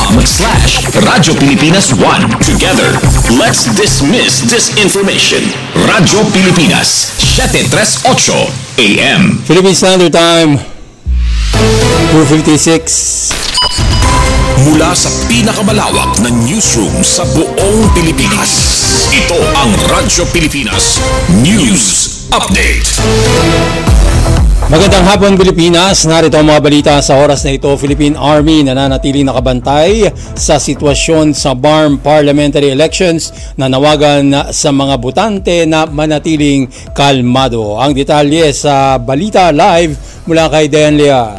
facebook.com/Radyo Pilipinas 1. Together, let's dismiss disinformation. Radyo Pilipinas, 738 AM. Philippine Standard Time, 2:56. Mula sa pinakamalawak na newsroom sa buong Pilipinas, ito ang Radyo Pilipinas News Update. Magandang hapon Pilipinas, narito ang mga balita sa oras na ito. Philippine Army nananatiling nakabantay sa sitwasyon sa BARM parliamentary elections na nawagan sa mga botante na manatiling kalmado. Ang detalye sa balita live mula kay Dayan Lear.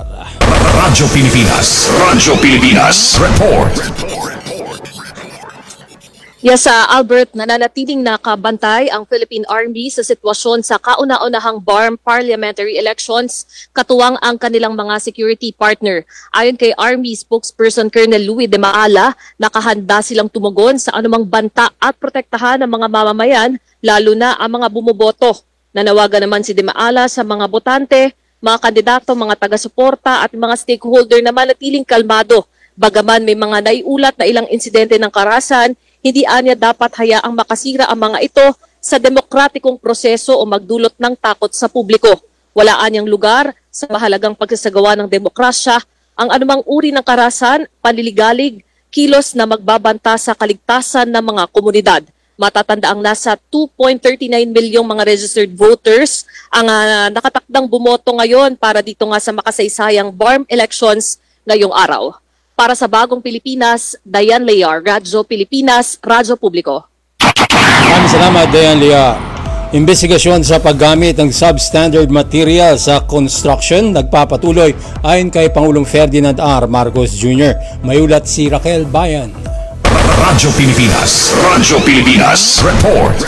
Radyo Pilipinas Report. Yes, Albert, nananatiling nakabantay ang Philippine Army sa sitwasyon sa kauna-unahang BARM parliamentary elections, katuwang ang kanilang mga security partner. Ayon kay Army spokesperson Colonel Louis de Maala, nakahanda silang tumugon sa anumang banta at protektahan ng mga mamamayan, lalo na ang mga bumoboto. Nanawagan naman si de Maala sa mga botante, mga kandidato, mga taga-suporta at mga stakeholder na manatiling kalmado. Bagaman may mga naiulat na ilang insidente ng karahasan, hindi anya dapat hayaang makasira ang mga ito sa demokratikong proseso o magdulot ng takot sa publiko. Wala anyang lugar sa mahalagang pagsasagawa ng demokrasya ang anumang uri ng karahasan, panliligalig, kilos na magbabanta sa kaligtasan ng mga komunidad. Matatanda ang nasa 2.39 milyong mga registered voters ang nakatakdang bumoto ngayon para dito nga sa makasaysayang BARM elections ngayong araw. Para sa Bagong Pilipinas, Dayan Lear, Radyo Pilipinas, Radyo Publiko. Maraming salamat, Dayan Lear. Investigasyon sa paggamit ng substandard material sa construction nagpapatuloy ayon kay Pangulong Ferdinand R. Marcos Jr. May ulat si Raquel Bayan. Radyo Pilipinas Report.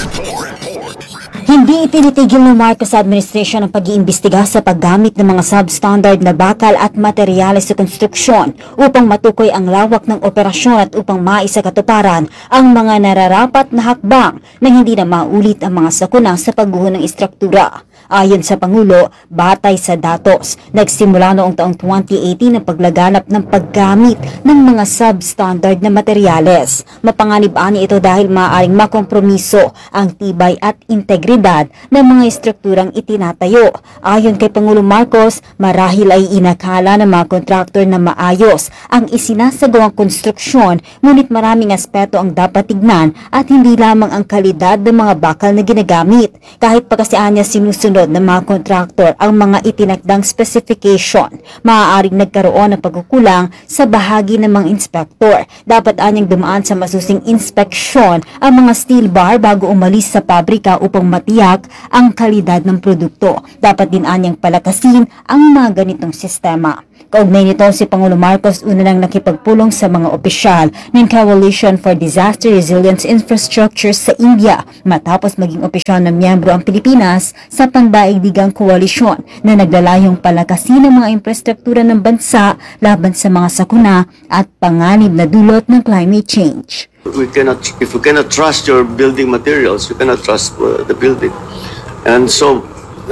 Hindi itinitigil ng Marcos administration ang pag-iimbestiga sa paggamit ng mga substandard na bakal at materyales sa konstruksyon upang matukoy ang lawak ng operasyon at upang maisakatuparan ang mga nararapat na hakbang nang hindi na maulit ang mga sakuna sa pagguho ng istruktura. Ayon sa Pangulo, batay sa datos, nagsimula noong taong 2018 ang paglaganap ng paggamit ng mga substandard na materyales. Mapanganib-ani ito dahil maaaring makompromiso ang tibay at integridad ng mga istrukturang itinatayo. Ayon kay Pangulong Marcos, marahil ay inakala ng mga kontraktor na maayos ang isinasagawang konstruksyon, ngunit maraming aspeto ang dapat tignan at hindi lamang ang kalidad ng mga bakal na ginagamit. Kahit pa kasi anya sinusunod ng mga kontraktor ang mga itinakdang specification, maaaring nagkaroon ng pagkukulang sa bahagi ng mga inspektor. Dapat anyang dumaan sa masusing inspeksyon ang mga steel bar bago umalis sa pabrika upang matiyak ang kalidad ng produkto. Dapat din anyang palakasin ang mga ganitong sistema. Kaugnay nito, si Pangulong Marcos una nang nakipagpulong sa mga opisyal ng Coalition for Disaster Resilience Infrastructure sa India matapos maging opisyal na miyembro ang Pilipinas sa pandaigdigang koalisyon na naglalayong palakasin ang mga infrastruktura ng bansa laban sa mga sakuna at panganib na dulot ng climate change. If we cannot trust your building materials, you cannot trust the building. And so,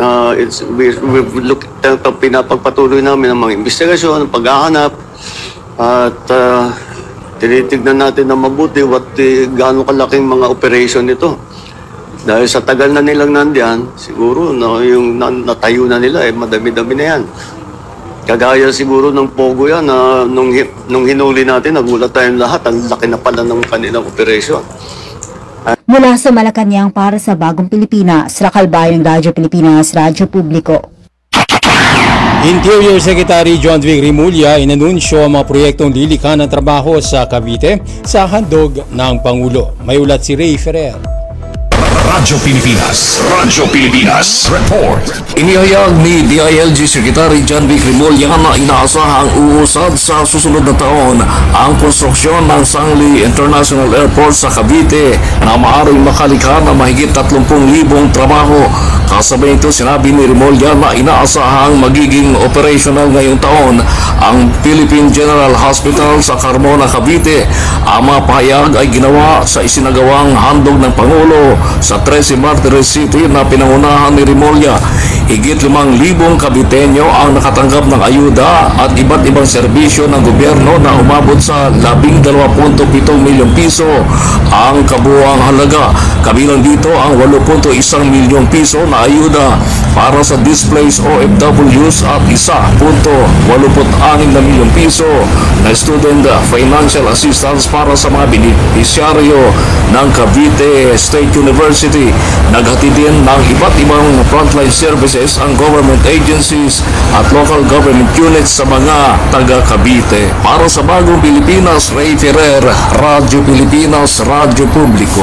pinapagpatuloy namin ang mga investigasyon, ang paghahanap, at tinitignan natin na mabuti gaano kalaking mga operation nito. Dahil sa tagal na nilang nandiyan, siguro yung natayo na nila, madami-dami na yan. Kagaya siguro ng Pogo yan, na nung hinuli natin, nagulat tayong lahat, ang laki na pala ng kanilang operation. Mula sa Malacanang para sa Bagong Pilipinas, Raquel Bayan, Radyo Pilipinas, Radyo Publiko. Interior Secretary John Vic Rimulya inanunsyo ang mga proyektong lilikha ng trabaho sa Cavite sa handog ng Pangulo. May ulat si Ray Ferrer. Radyo Pilipinas Report. Inihayag ni DILG Secretary John Vic Rimulya na inaasahang uusad sa susunod na taon ang konstruksyon ng Sangli International Airport sa Cavite na maaaring makalikha ng mahigit 30,000 trabaho. Kasabay nito sinabi ni Remulla na inaasahang magiging operational ngayong taon ang Philippine General Hospital sa Carmona, Cavite. Ang mga pahayag ay ginawa sa isinagawang handog ng Pangulo sa 13 Martires City na pinangunahan ni Remulla. Higit 5,000 Caviteño ang nakatanggap ng ayuda at iba't ibang serbisyo ng gobyerno na umabot sa 12.7 milyong piso ang kabuuang halaga. Kabilang dito ang 8.1 milyong piso na ayuda para sa displaced OFWs at 1.86 na milyong piso na student financial assistance para sa mga beneficiaryo ng Cavite State University. Naghatid din ng iba't ibang frontline services ang government agencies at local government units sa mga taga-Cavite. Para sa Bagong Pilipinas, Ray Ferrer, Radyo Pilipinas, Radyo Publiko.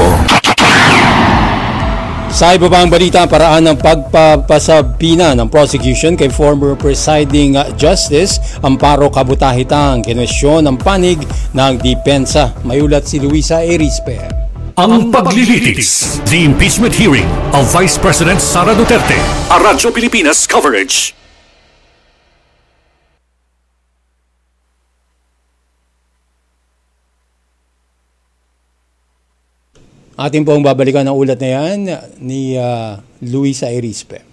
Sa iba pang balita, paraan ng pagpapasabina ng prosecution kay former presiding justice Amparo Cabutahitang, kinwestiyon ng panig ng depensa. May ulat si Luisa Erispe. Ang paglilitis, the impeachment hearing of Vice President Sara Duterte. A Radyo Pilipinas coverage. Atin pong babalikan ang ulat na yan ni Luisa Erispe.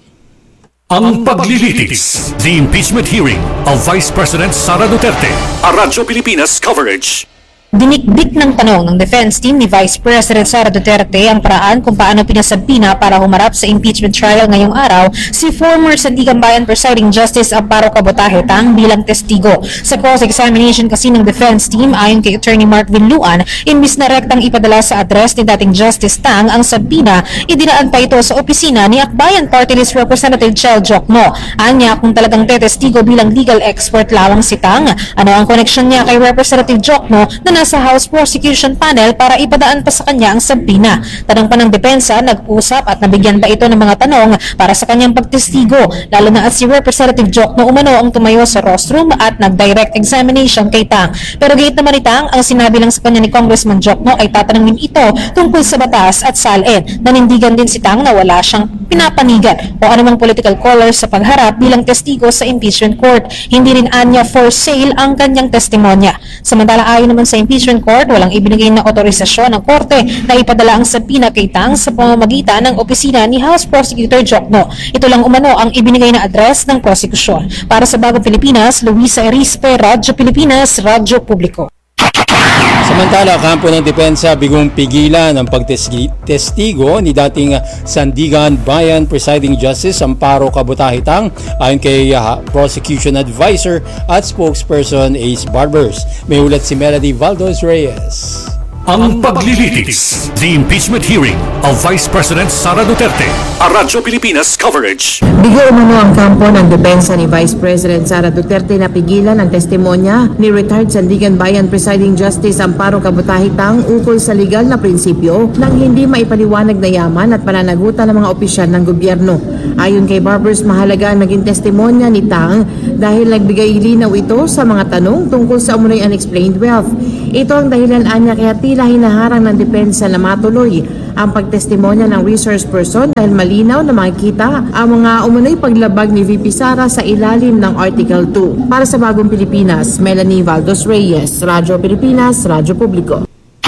Ang paglilitis, the impeachment hearing of Vice President Sara Duterte. A Radyo Pilipinas coverage. Dinikdik ng tanong ng defense team ni Vice President Sara Duterte ang paraan kung paano pinasabina para humarap sa impeachment trial ngayong araw si former Sandigan Bayan Presiding Justice Amparo Cabutahitang bilang testigo. Sa cross-examination kasi ng defense team, ayon kay Attorney Mark Villuan, imbis na rektang ipadala sa address ni dating Justice Tang ang sabina, idinaan pa ito sa opisina ni Akbayan Party List Representative Chel Jokno. Anya, kung talagang tetestigo bilang legal expert lawang si Tang, ano ang koneksyon niya kay Representative Jokno na nasa House Prosecution Panel para ipadaan pa sa kanya ang sabina. Tanong pa ng depensa, nag-usap at nabigyan ba ito ng mga tanong para sa kanyang pagtestigo, lalo na at si Representative Jokno umano ang tumayo sa rostrum at nag-direct examination kay Tang. Pero gate naman ni Tang, ang sinabi lang sa kanya ni Congressman Jokno ay tatanungin ito tungkol sa batas at salin. Nanindigan din si Tang na wala siyang pinapanigan o anumang political colors sa pagharap bilang testigo sa impeachment court. Hindi rin anya for sale ang kanyang testimonya. Samantala, ayon naman sa impeachment court, walang ibinigay na otorisasyon ng korte na ipadala ang sabina kay Tang sa pamamagitan ng opisina ni House Prosecutor Jokno. Ito lang umano ang ibinigay na address ng prosekusyon. Para sa Bagong Pilipinas, Luisa Erispe, Radyo Pilipinas, Radyo Publiko. Samantala, kampo ng depensa bigong pigilan ang pagtestigo ni dating Sandigan Bayan Presiding Justice Amparo Cabutahitang ayon kay Prosecution Advisor at Spokesperson Ace Barbers. May ulat si Melody Valdos Reyes. Ang paglilitis, the impeachment hearing of Vice President Sara Duterte. A Radyo Pilipinas coverage. Bigo umano ang kampo ng depensa ni Vice President Sara Duterte na pigilan ang testimonya ni retired Sandigan Bayan Presiding Justice Amparo Cabutahitang ukol sa legal na prinsipyo ng hindi maipaliwanag na yaman at pananagutan ng mga opisyal ng gobyerno. Ayon kay Barbers, mahalaga ang naging testimonya ni Tang dahil nagbigay linaw ito sa mga tanong tungkol sa umunoy unexplained wealth. Ito ang dahilan anya kaya tila hinaharang ng depensa na matuloy ang pagtestimonya ng resource person dahil malinaw na makikita ang mga umunoy paglabag ni VP Sara sa ilalim ng Article 2. Para sa Bagong Pilipinas, Melanie Valdos Reyes, Radyo Pilipinas, Radyo Publiko.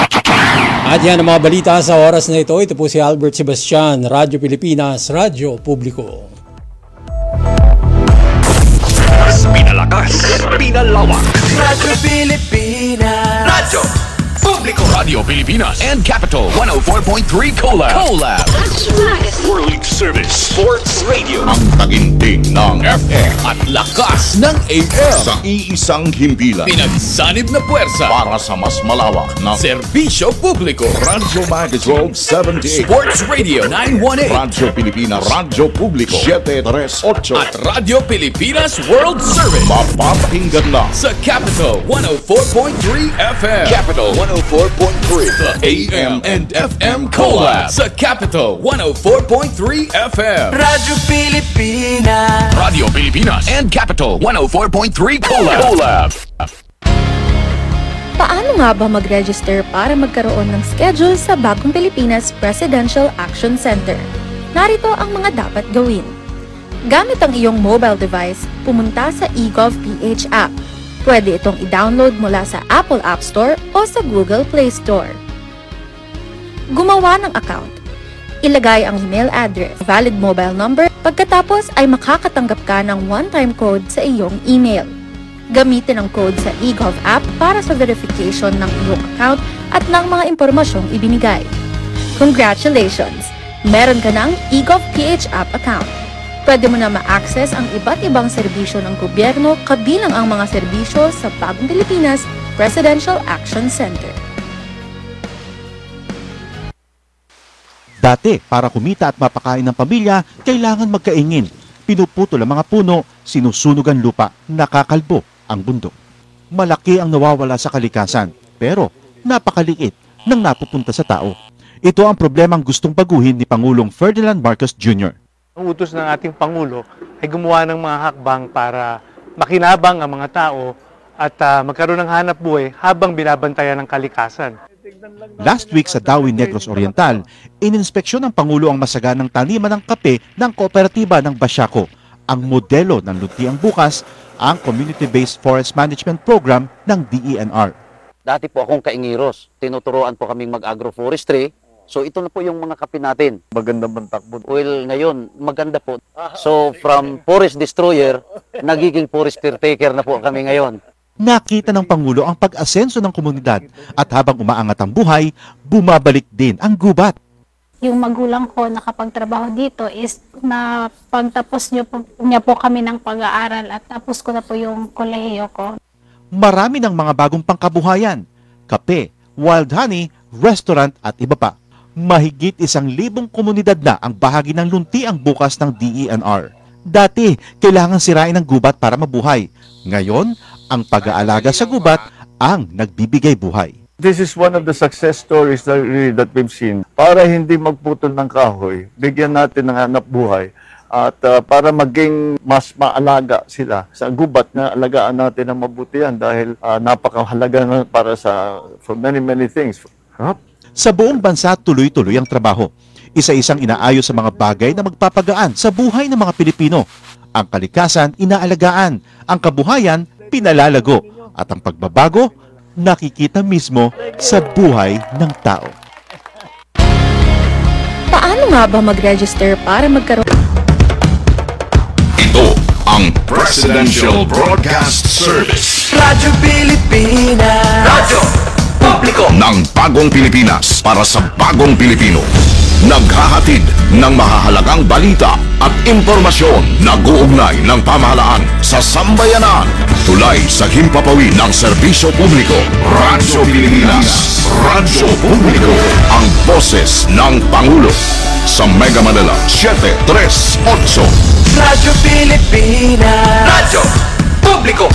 At yan ang mga balita sa oras na ito. Ito po si Albert Sebastian, Radyo Pilipinas, Radyo Publiko. Pinalakas, pinalawak. Radyo Pilipinas. Radyo Publiko. Radio Pilipinas and Capital 104.3 Collab. World Service Sports Radio. Ang taginting ng FM At lakas ng AM. sa iisang himpilan Pinagsanib na puwersa. para sa mas malawak na Serbisyo Publiko. Radyo Magazine 78, Sports Radio 918. Radyo Pilipinas, Radyo Publiko 738. At Radio Pilipinas World Service. Mapapakinggan na Sa Capital 104.3 FM. Capital 104.3. The AM and FM Collab. Sa Capital 104.3 FM. Radyo Pilipinas. Radio Pilipinas and Capital 104.3 Collab. Paano nga ba mag-register para magkaroon ng schedule sa Bagong Pilipinas Presidential Action Center? Narito ang mga dapat gawin. Gamit ang iyong mobile device, pumunta sa eGovPH app. Pwede itong i-download mula sa Apple App Store o sa Google Play Store. Gumawa ng account. Ilagay ang email address, valid mobile number, pagkatapos ay makakatanggap ka ng one-time code sa iyong email. Gamitin ang code sa eGov app para sa verification ng iyong account at ng mga impormasyong ibinigay. Congratulations! Meron ka ng eGovPH app account. Pwede mo na ma-access ang iba't ibang serbisyo ng gobyerno kabilang ang mga serbisyo sa Bagong Pilipinas Presidential Action Center. Dati, para kumita at mapakain ng pamilya, kailangan magkaingin. Pinuputol ang mga puno, sinusunog ang lupa, nakakalbo ang bundok. Malaki ang nawawala sa kalikasan, pero napakaliit ng napupunta sa tao. Ito ang problemang gustong baguhin ni Pangulong Ferdinand Marcos Jr. Ang utos ng ating Pangulo ay gumawa ng mga hakbang para makinabang ang mga tao at magkaroon ng hanap buhay habang binabantayan ng kalikasan. Last week sa Dawi Negros Oriental, ininspeksyon ng Pangulo ang masaganang taniman ng kape ng kooperatiba ng Basyaco. Ang modelo ng Luntiang Bukas, ang Community-Based Forest Management Program ng DENR. Dati po akong kaingiros. Tinuturoan po kaming mag-agroforestry. So ito na po yung mga kape natin. Maganda bang takbo? Well, ngayon, maganda po. So from forest destroyer, nagiging forest caretaker na po kami ngayon. Nakita ng Pangulo ang pag-asenso ng komunidad at habang umaangat ang buhay, bumabalik din ang gubat. Yung magulang ko nakapagtrabaho dito is na pagtapos niya po kami ng pag-aaral at tapos ko na po yung kolehiyo ko. Marami ng mga bagong pangkabuhayan, kape, wild honey, restaurant at iba pa. Mahigit 1,000 komunidad na ang bahagi ng Luntiang Bukas ng DENR. Dati, kailangan sirain ang gubat para mabuhay. Ngayon, ang pag-aalaga sa gubat ang nagbibigay buhay. This is one of the success stories that we've seen. Para hindi magputol ng kahoy, bigyan natin ng hanap buhay at para maging mas maalaga sila sa gubat na alagaan natin ng mabuti yan dahil napakahalaga na para for many things. Sa buong bansa, tuloy-tuloy ang trabaho. Isa-isang inaayos sa mga bagay na magpapagaan sa buhay ng mga Pilipino. Ang kalikasan, inaalagaan. Ang kabuhayan, pinalalago. At ang pagbabago, nakikita mismo sa buhay ng tao. Paano nga ba mag-register para magkaroon? Ito ang Presidential Broadcast Service. Radyo Pilipinas. Radyo Publiko ng Bagong Pilipinas para sa Bagong Pilipino. Naghahatid ng mahahalagang balita at impormasyon na guugnay ng pamahalaan sa sambayanan. Tulay sa himpapawid ng serbisyo publiko. Radyo Pilipinas. Radyo Publiko. Ang boses ng Pangulo. Sa Mega Manila, 738. Radyo Pilipinas. Radyo Publiko.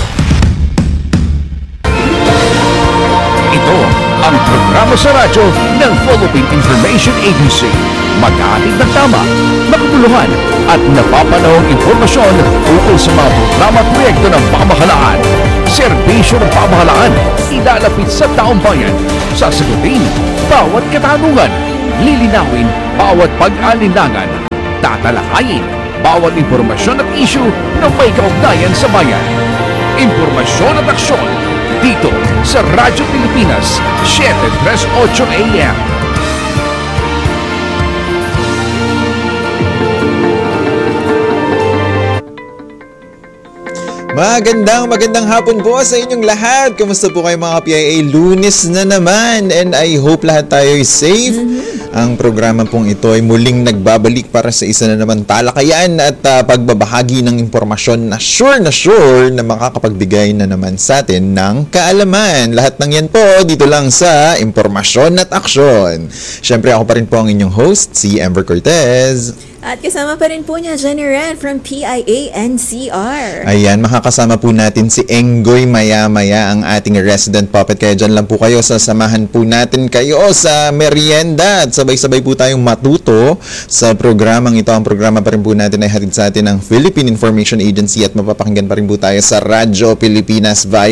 Ito ang programa sa radyo ng Philippine Information Agency. Maghahatid ng tama, makabuluhan at napapanahong impormasyon ukol sa mga programa at proyekto ng pamahalaan. Serbisyo ng pamahalaan, ilalapit sa taong bayan. Sasagutin bawat katanungan, lilinawin bawat pag-alinlangan, tatalakayin bawat impormasyon at issue na may kaugnayan sa bayan. Impormasyon at aksyon dito sa Radyo Pilipinas, 738 AM. Magandang hapon po sa inyong lahat. Kumusta po kayo mga PIA? Lunes na naman and I hope lahat tayo ay safe. Ang programa pong ito ay muling nagbabalik para sa isa na naman talakayan at pagbabahagi ng impormasyon na sure na makakapagbigay na naman sa atin ng kaalaman. Lahat ng yan po dito lang sa Impormasyon at Aksyon. Siyempre ako pa rin po ang inyong host, si Amber Cortez. At kasama pa rin po niya, Jenny Ren from PIA NCR. Ayan, makakasama po natin si Enggoy maya-maya, ang ating resident puppet. Kaya dyan lang po kayo, sasamahan po natin kayo sa merienda at sabay-sabay po tayong matuto sa programang ito. Ang programa pa rin po natin ay hatid sa atin ng Philippine Information Agency at mapapakinggan pa rin po tayo sa Radyo Pilipinas via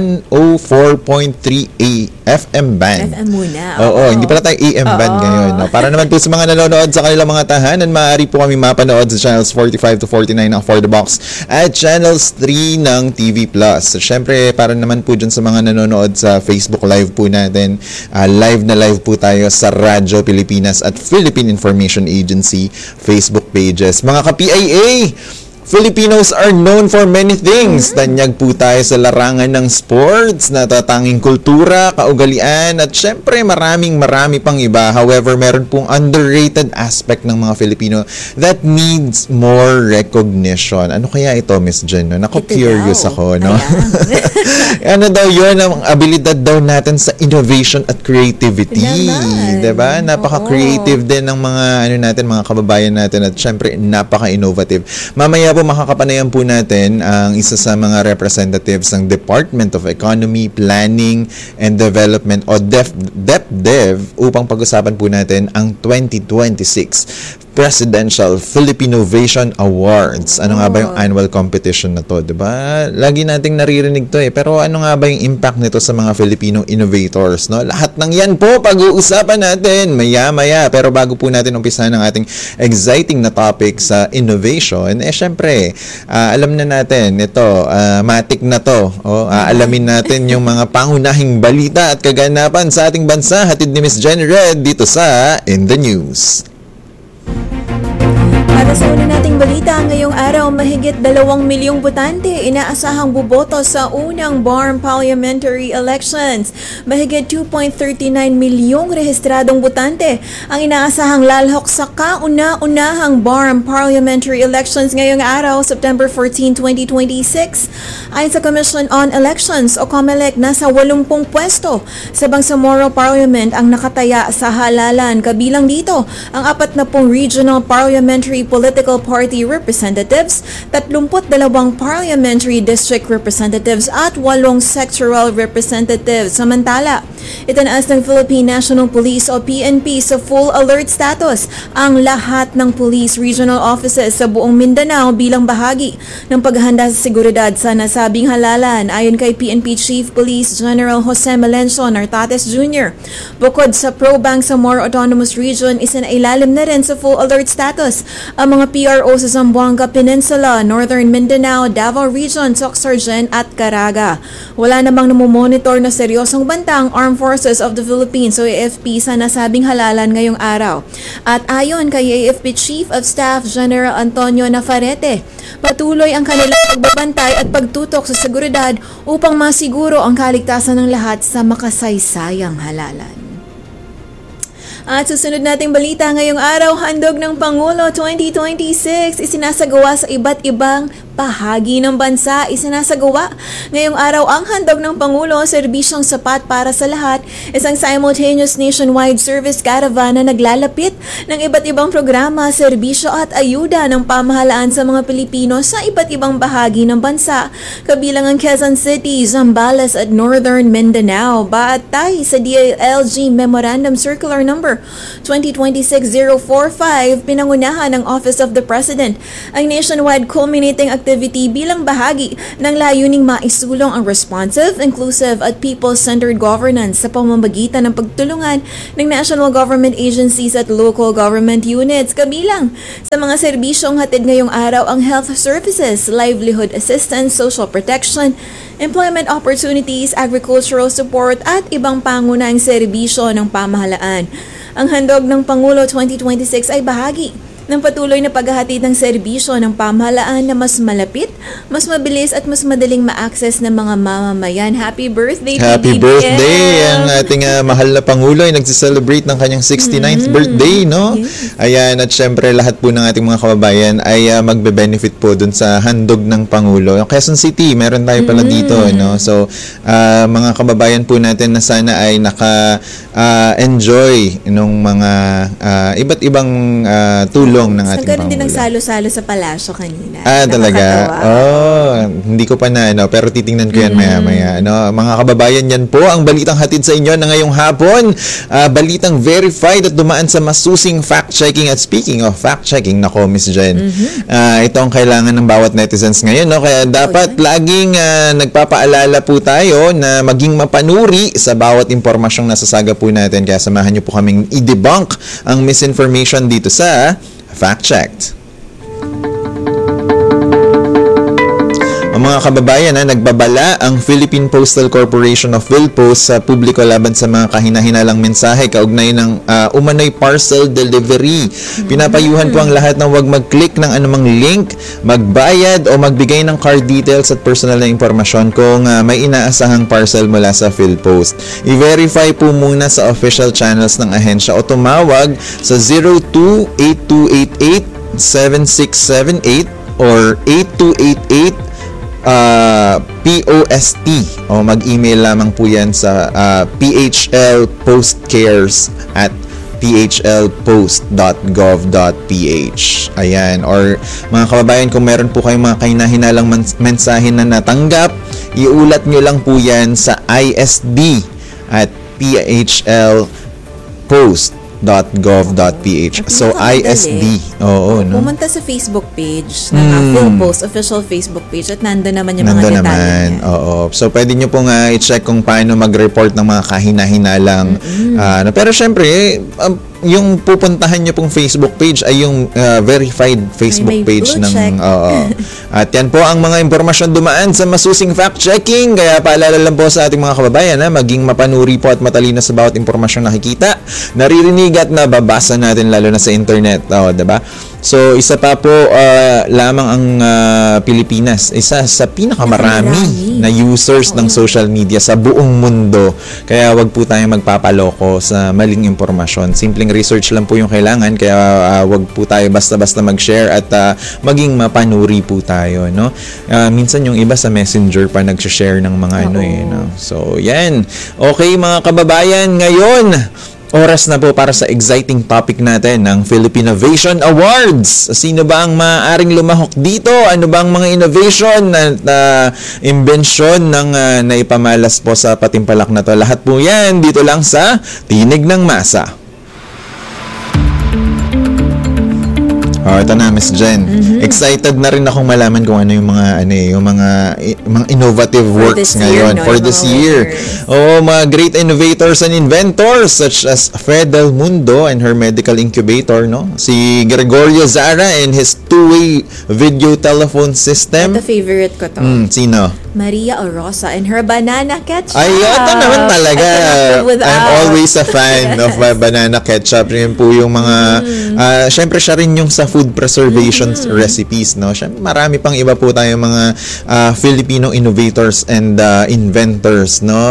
104.3 FM band. FM muna. Oo, hindi pala tayo AM band ngayon. No? Para naman po sa mga nanonood sa kanilang mga tahanan, maaari po kami mapanood sa channels 45 to 49 ng For The Box at channels 3 ng TV Plus. Syempre, para naman po dyan sa mga nanonood sa Facebook Live po natin, live na live po tayo sa Radyo Pilipinas at Philippine Information Agency Facebook pages. Mga ka-PIA, Filipinos are known for many things. Tanyag po tayo sa larangan ng sports, natatanging kultura, kaugalian, at syempre marami pang iba. However, meron pong underrated aspect ng mga Filipino that needs more recognition. Ano kaya ito, Miss Jen? Nako-curious ako, no? Ano daw yun, ang abilidad daw natin sa innovation at creativity. Diba? Napaka-creative din ng mga, mga kababayan natin at syempre, napaka-innovative. Mamaya po makakapanayan po natin ang isa sa mga representatives ng Department of Economy, Planning and Development o DepDev upang pag-usapan po natin ang 2026 Presidential Philippinovation Awards. Ano nga ba yung annual competition na to, 'di ba? Lagi nating naririnig 'to pero ano nga ba yung impact nito sa mga Filipino innovators, no? Lahat ng 'yan po pag-uusapan natin maya-maya. Pero bago po natin umpisahan ang ating exciting na topic sa innovation, syempre, alam na natin ito, matik na 'to. Aalamin natin yung mga pangunahing balita at kaganapan sa ating bansa. Hatid ni Miss Jenny Red dito sa In the News. Para sa una nating balita, ngayong araw, mahigit 2 milyong botante inaasahang buboto sa unang BARM parliamentary elections. Mahigit 2.39 milyong rehistradong botante ang inaasahang lalhok sa kauna-unahang BARM parliamentary elections ngayong araw, September 14, 2026. Ayon sa Commission on Elections o COMELEC, nasa 80 pwesto sa Bangsamoro Parliament ang nakataya sa halalan. Kabilang dito ang 40 regional parliamentary political party representatives, 32 parliamentary district representatives at 8 sectoral representatives. Samantala, itinaas ng Philippine National Police o PNP sa full alert status ang lahat ng police regional offices sa buong Mindanao bilang bahagi ng paghahanda sa seguridad sa nasabing halalan. Ayon kay PNP Chief Police General Jose Melencio Nartates Jr., bukod sa pro-Bangsamoro Autonomous Region, isinailalim na rin sa full alert status ang mga PRO sa Zamboanga Peninsula, Northern Mindanao, Davao Region, Soc-Sargen at Caraga. Wala namang namomonitor na seryosong banta ang Armed Forces of the Philippines o AFP sa nasabing halalan ngayong araw. At ayon kay AFP Chief of Staff General Antonio Nafarrete, patuloy ang kanilang pagbabantay at pagtutok sa seguridad upang masiguro ang kaligtasan ng lahat sa makasaysayang halalan. At susunod nating balita ngayong araw, handog ng Pangulo 2026 isinasagawa sa iba't ibang bahagi ng bansa. Isinasagawa ngayong araw ang handog ng Pangulo, serbisyong sapat para sa lahat, isang simultaneous nationwide service caravan na naglalapit ng iba't ibang programa, serbisyo at ayuda ng pamahalaan sa mga Pilipino sa iba't ibang bahagi ng bansa, kabilang ang Quezon City, Zambales at Northern Mindanao. Batay sa DILG Memorandum Circular Number 2026-045, pinangunahan ng Office of the President ang nationwide culminating activity bilang bahagi ng layuning maisulong ang responsive, inclusive at people-centered governance sa pamamagitan ng pagtulungan ng national government agencies at local government units. Kabilang sa mga serbisyong hatid ngayong araw ang health services, livelihood assistance, social protection, employment opportunities, agricultural support at ibang pangunahing serbisyo ng pamahalaan. Ang handog ng Pangulo 2026 ay bahagi ng patuloy na paghahatid ng serbisyo ng pamahalaan na mas malapit, mas mabilis at mas madaling ma-access ng mga mamamayan. Happy birthday! Happy birthday! Ang ating mahal na Pangulo ay nagsi-celebrate ng kanyang 69th birthday, no? Yes. Ayan, at syempre lahat po ng ating mga kababayan ay magbe-benefit po dun sa handog ng Pangulo. Quezon City, meron tayo pala dito, no? So, mga kababayan po natin na sana ay naka-enjoy nung mga iba't ibang tulong ng ating Pangulo. Nagkaroon din ng salo-salo sa palasyo kanina. Talaga? Hindi ko pa na, pero titingnan ko yan maya-maya. Mga kababayan, yan po ang balitang hatid sa inyo na ngayong hapon. Balitang verified at dumaan sa masusing fact-checking. At speaking of fact-checking, nako, Miss Jen, ito ang kailangan ng bawat netizens ngayon. No? Kaya dapat laging nagpapaalala po tayo na maging mapanuri sa bawat impormasyong nasasaga po natin. Kaya samahan niyo po kaming i-debunk ang misinformation dito sa fact-checked. Mga kababayan, nagbabala ang Philippine Postal Corporation of PhilPost sa publiko laban sa mga kahina-hinalang mensahe kaugnay ng umano'y parcel delivery. Pinapayuhan po ang lahat na huwag mag-click ng anumang link, magbayad o magbigay ng card details at personal na impormasyon kung may inaasahang parcel mula sa PhilPost. I-verify po muna sa official channels ng ahensya o tumawag sa 0282887678 or 8288 POST o mag-email lamang po yan sa phlpostcares@phlpost.gov.ph. Ayan, or mga kababayan, kung meron po kayong mga kahina-hinalang mensahe na natanggap, iulat nyo lang po yan sa ISD at phlpost.gov.ph. So, ISD. Oo, no? Pumunta sa Facebook page ng PhilPost, official Facebook page, at nandun naman yung mga detalye. Oo. So, pwede nyo pong i-check kung paano mag-report ng mga kahina-hinalang. Pero syempre, yung pupuntahan nyo pong Facebook page ay yung verified Facebook page ng at yan po ang mga impormasyon dumaan sa masusing fact-checking. Kaya paalala lang po sa ating mga kababayan na maging mapanuri po at matalino sa bawat impormasyon nakikita, naririnig at nababasa natin, lalo na sa internet. Diba? So, isa pa po lamang ang Pilipinas, isa sa pinakamarami na users ng social media sa buong mundo. Kaya wag po tayong magpapaloko sa maling impormasyon. Simpleng research lang po yung kailangan, kaya wag po tayo basta-basta mag-share at maging mapanuri po tayo, no? Minsan yung iba sa Messenger pa nag-share ng mga no? So, yan. Okay, mga kababayan, ngayon oras na po para sa exciting topic natin ng Philippine Innovation Awards. Sino ba ang maaaring lumahok dito? Ano ba ang mga innovation na imbensyon ng naipamalas po sa patimpalak na to? Lahat po yan dito lang sa Tinig ng Masa. Ito na, Miss Jen. Excited na rin akong malaman kung ano yung mga mga innovative works ngayon for this year. Mga great innovators and inventors such as Fred Del Mundo and her medical incubator, no? Si Gregorio Zara and his two-way video telephone system. Ito favorite ko to. Sino? Maria Orosa and her banana ketchup. Ay, ito naman talaga. I'm always a fan of banana ketchup. Yun po yung mga syempre siya rin yung sa food preservation recipes, no? Syempre, marami pang iba po tayong mga Filipino innovators and inventors, no?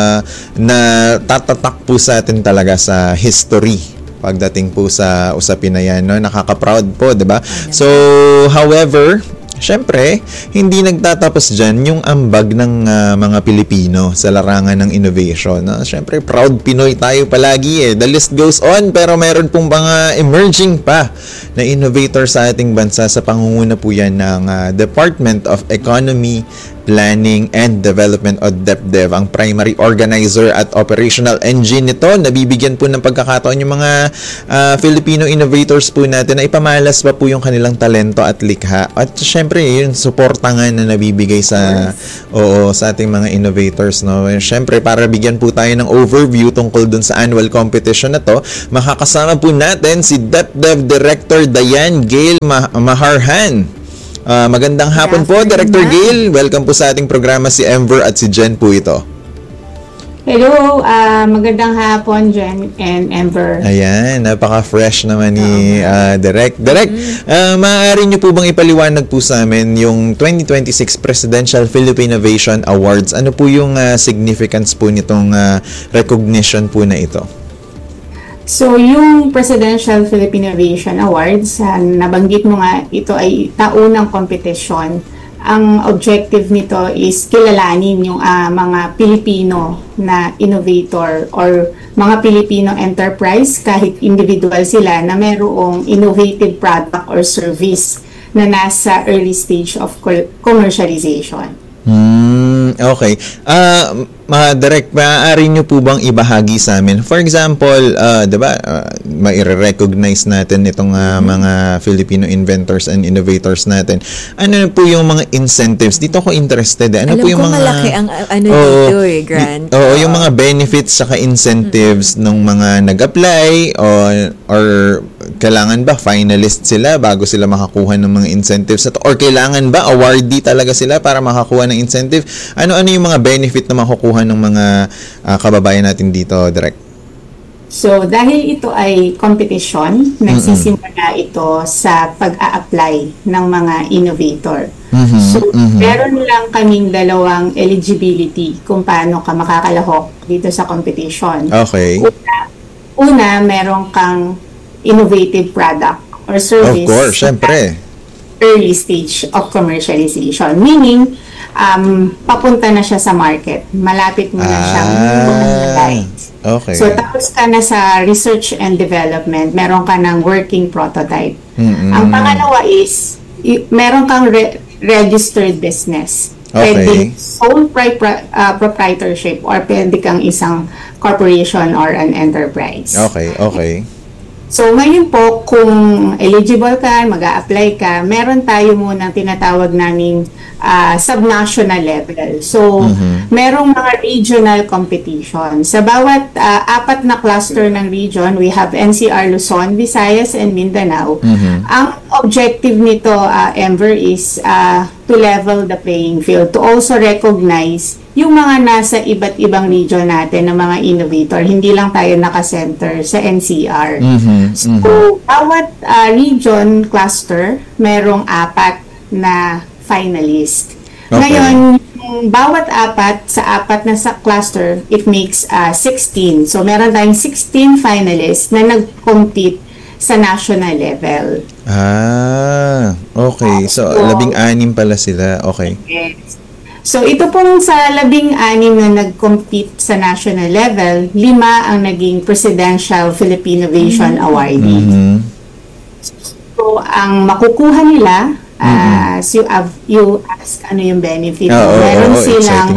Na tatatak po sa atin talaga sa history pagdating po sa usapin na yan, no? Nakaka-proud po, diba? So, however, syempre, hindi nagtatapos dyan yung ambag ng mga Pilipino sa larangan ng innovation. No? Syempre, proud Pinoy tayo palagi. The list goes on, pero meron pong mga emerging pa na innovator sa ating bansa. Sa pangunguna po yan ng Department of Economy, Planning and Development o DepDev, ang primary organizer at operational engine nito. Nabibigyan po ng pagkakataon yung mga Filipino innovators po natin na ipamalas pa po yung kanilang talento at likha. At syempre, yung suporta nga na nabibigay sa ating mga innovators, no? Syempre, para bigyan po tayo ng overview tungkol dun sa annual competition na to, makakasama po natin si DepDev Director Diane Gail Maharhan. Magandang hapon po, Director Gail. Welcome po sa ating programa, si Emver at si Jen po ito. Hello, magandang hapon, Jen and Emver. Ayan, napaka-fresh naman ni Direk. Direk, maaari niyo po bang ipaliwanag po sa amin yung 2026 Presidential Philippine Innovation Awards? Ano po yung significance po nitong recognition po na ito? So, yung Presidential Philippine Innovation Awards, nabanggit mo nga, ito ay taunang kompetisyon. Ang objective nito is kilalanin yung mga Pilipino na innovator or mga Filipino enterprise, kahit individual sila, na mayroong innovative product or service na nasa early stage of commercialization. Okay. Direct, maaari nyo po bang ibahagi sa amin? For example, diba, mai-recognize natin itong mga Filipino inventors and innovators natin. Ano po yung mga incentives? Dito ako interested. Ano Alam po yung ko mga malaki ang dito grant. Oo, yung mga benefits saka incentives ng mga nag-apply or kailangan ba finalist sila bago sila makakuha ng mga incentives or kailangan ba awardee talaga sila para makakuha ng incentive? Ano yung mga benefit na makukuha ng mga kababayan natin dito, Direk? So, dahil ito ay competition, nagsisimula ito sa pag-a-apply ng mga innovator. So, meron lang kaming dalawang eligibility kung paano ka makakalahok dito sa competition. Okay. Una, meron kang innovative product or service. Of course, syempre. Early stage of commercialization. Meaning, papunta na siya sa market. Malapit mo na siyang commercialize. Okay. So, tapos ka na sa research and development. Meron ka ng working prototype. Ang pangalawa is, meron kang registered business. Okay. Pwede sole proprietorship or pwede kang isang corporation or an enterprise. Okay. So, ngayon po, kung eligible ka, mag-a-apply ka, meron tayo munang tinatawag naming subnational level. So, merong mga regional competition. Sa bawat 4 na cluster ng region, we have NCR, Luzon, Visayas, and Mindanao. Ang objective nito, Ember, is to level the playing field, to also recognize yung mga nasa iba't ibang region natin ng mga innovator. Hindi lang tayo nakasenter sa NCR. So, bawat region cluster, merong 4 na finalist. Okay. Ngayon, bawat 4 sa 4 na sa cluster, it makes 16. So, meron tayong 16 finalists na nag-compete sa national level. Okay. So, 16 pala sila. Okay. Yes. So, ito pong sa 16 na nag-compete sa national level, 5 ang naging Presidential Philippine Innovation Awardee. So, ang makukuha nila, as you ask ano yung benefit, meron silang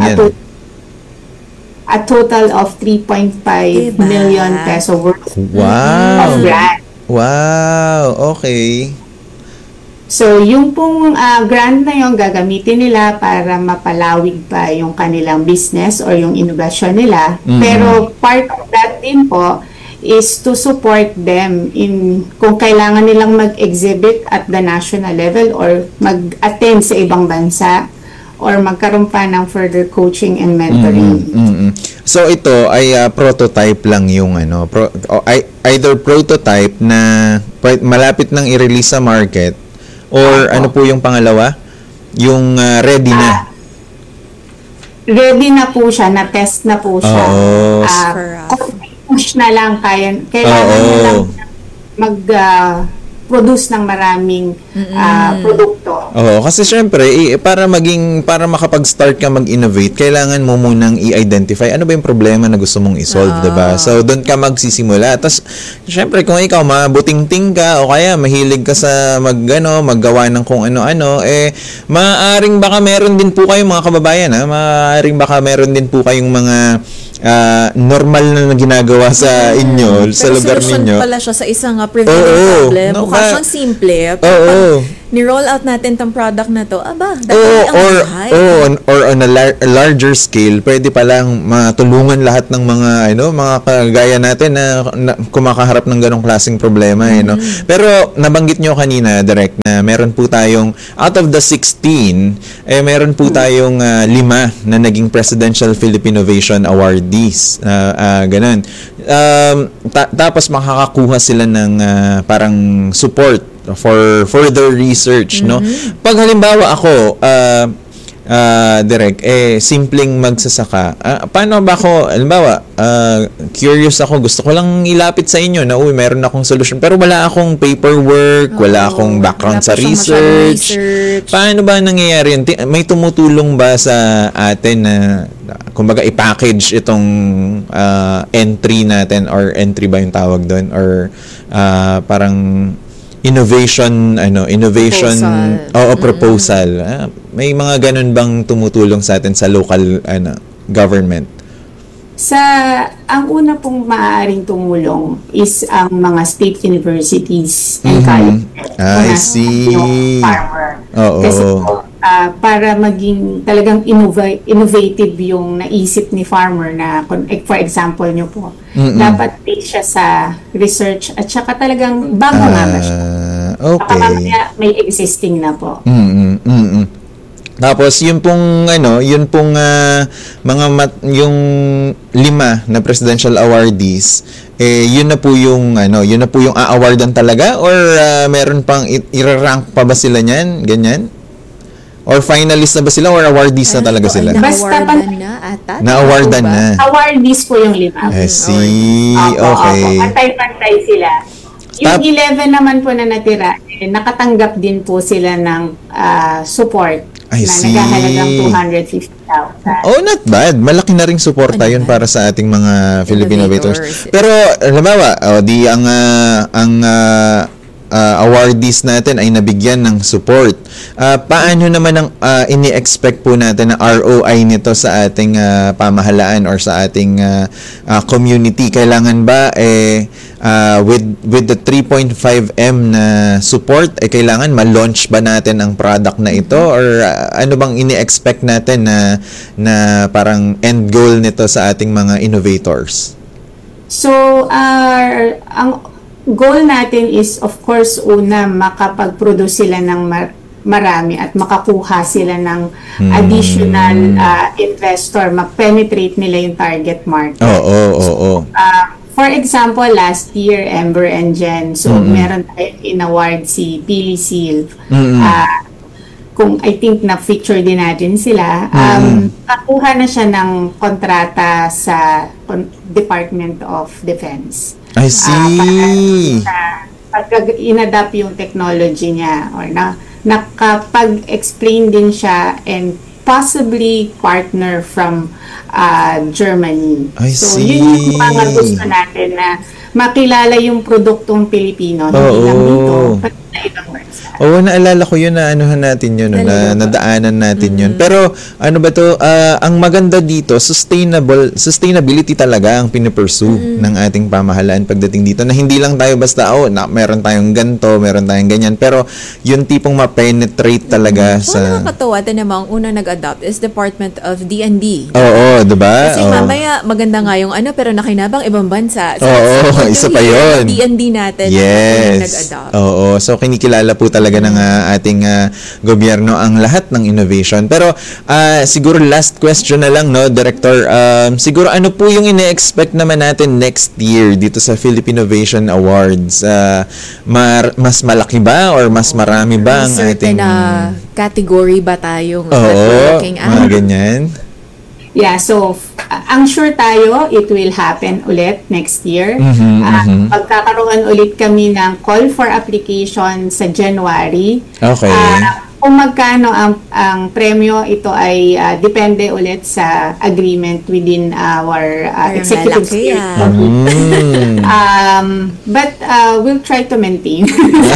a total of 3.5 million peso worth of grant. Wow! Okay. So, yung pong grant na yung gagamitin nila para mapalawig pa yung kanilang business or yung innovation nila. Pero part of that din po is to support them in kung kailangan nilang mag-exhibit at the national level or mag-attend sa ibang bansa or magkaroon pa ng further coaching and mentoring. So, ito ay prototype lang yung either prototype na malapit nang i-release sa market or ano po yung pangalawa? Yung ready na. Ready na po siya, na-test na po siya. Push na lang, kailangan na lang mag-produce ng maraming produkto. Kasi syempre, para makapag-start ka mag-innovate, kailangan mo munang i-identify ano ba yung problema na gusto mong i-solve, diba? So, doon ka magsisimula. Tapos, syempre, kung ikaw mabuting-ting ka o kaya mahilig ka sa maggawa ng kung ano-ano, maaaring baka meron din po kayong mga kababayan, maaaring baka meron din po kayong mga normal na ginagawa sa inyo, sa lugar ninyo. Pero pala siya sa isang prevailing problem. Mukha siyang simple. Kapag ni-roll out natin tong product na to, or on a larger scale, pwede palang matulungan lahat ng mga mga kagaya natin na kumakaharap ng ganong klaseng problema. Pero nabanggit nyo kanina, Direk, na meron po tayong, out of the 16, meron po tayong 5 na naging Presidential Philippine Innovation Awardees. Ganun. Tapos makakakuha sila ng parang support for further research, no? Pag halimbawa ako, Direk, simpleng magsasaka, paano ba ako, halimbawa, curious ako, gusto ko lang ilapit sa inyo na, meron akong solution, pero wala akong paperwork, wala akong background sa research. Paano ba nangyayari yun? May tumutulong ba sa atin na, kumbaga, i-package itong entry natin, or entry ba yung tawag doon, or parang innovation proposal. May mga ganun bang tumutulong sa atin sa local government? Ang una pong maaaring tumulong is ang mga state universities and colleges. I see. Yung farmer. Oo. Kasi para maging talagang innovative yung naisip ni farmer na, for example nyo po, dapat base siya sa research at saka talagang bago nga ba siya. Okay. Mamaya may existing na po. Tapos yung pong yung 5 na presidential awardees, yun na po yung a-awardan talaga, or meron pang i-rank pa ba sila niyan, ganyan? Or finalist na ba sila, or awardees na talaga sila? Basta na-awardan na. Awardees po yung 5. I see. Okay. Pantay-pantay sila. Yung 11 naman po na natira, nakatanggap din po sila ng support. I see. Naghahalagang 250,000. Oh, not bad. Malaki na ring suporta yun para sa ating mga Filipino innovators. Pero, halimbawa, ang awardees natin ay nabigyan ng support. Paano naman ang ini-expect po natin na ROI nito sa ating pamahalaan or sa ating community? Kailangan ba with the 3.5M na support, kailangan ma-launch ba natin ang product na ito, or ano bang ini-expect natin na parang end goal nito sa ating mga innovators? So, ang goal natin is, of course, una, makapag-produce sila ng marami at makakuha sila ng additional investor, ma-penetrate nila yung target market. Oo. For example, last year, Ember and Jen, so meron tayo in-award si Pili Silv. Kung I think na-feature din natin sila, kakuha na siya ng kontrata sa Department of Defense. I see. Pag in-adapt yung technology niya, or nakapag-explain din siya and possibly partner from Germany. So, yun yung mga gusto natin, na makilala yung produktong Pilipino, hindi lang dito, pati sa ibang bansa. Oo, naalala ko yun na anuhan natin yun, na nadaanan natin yun. Pero ano ba to, ang maganda dito, sustainability talaga ang pinipursue ng ating pamahalaan pagdating dito, na hindi lang tayo basta, meron tayong ganto, meron tayong ganyan, pero yung tipong ma-penetrate talaga sa... Nakakatawa din namang unang nag-adopt is Department of D&D. Oo, diba? Kasi mamaya maganda nga yung pero nakinabang ibang bansa. So, isa pa yun. D&D natin. Yes. Nag-adopt. Oo, so kinikilala po talaga ng ating gobyerno ang lahat ng innovation. Pero siguro last question na lang, no, Director, siguro ano po yung ine-expect naman natin next year dito sa Philippine Innovation Awards? Mas malaki ba or mas marami ba ang ating... category ba tayong looking at? Mga ganyan. Yeah, so ang sure tayo, it will happen ulit next year. Magkakaroon ulit kami ng call for application sa January. Okay. Kung magkano ang premyo, ito ay depende ulit sa agreement within our executive steering committee. But we'll try to maintain.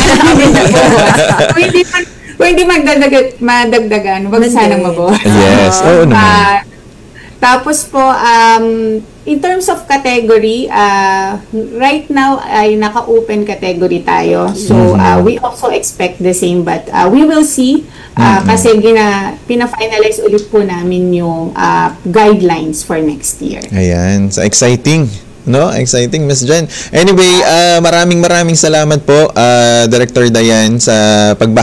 Kung hindi madagdagan, wag sanang mabawas. Yes, oo naman. Tapos po, in terms of category, right now ay naka-open category tayo. So, we also expect the same, but we will see. Kasi pina-finalize ulit po namin yung guidelines for next year. Ayan, so exciting. No? Exciting, Miss Jen. Anyway, maraming salamat po, Director Dayan, sa pagbahagi